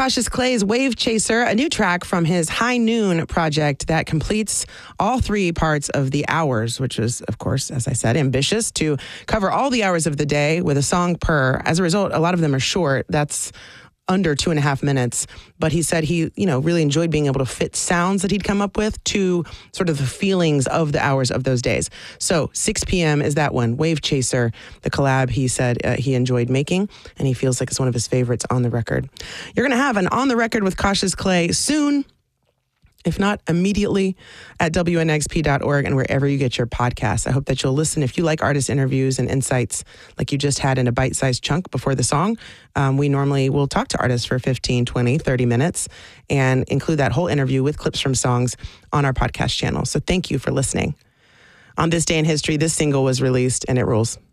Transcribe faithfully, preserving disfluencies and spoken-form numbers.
Cautious Clay's Wave Chaser, a new track from his High Noon project that completes all three parts of the hours, which is, of course, as I said, ambitious to cover all the hours of the day with a song per. As a result, a lot of them are short. That's under two and a half minutes. But he said he, you know, really enjoyed being able to fit sounds that he'd come up with to sort of the feelings of the hours of those days. So six p.m. is that one, Wave Chaser, the collab he said uh, he enjoyed making, and he feels like it's one of his favorites on the record. You're going to have an On the Record with Cautious Clay soon, if not immediately, at W N X P dot org and wherever you get your podcasts. I hope that you'll listen. If you like artist interviews and insights like you just had in a bite-sized chunk before the song, um, we normally will talk to artists for fifteen, twenty, thirty minutes and include that whole interview with clips from songs on our podcast channel. So thank you for listening. On this day in history, this single was released and it rules.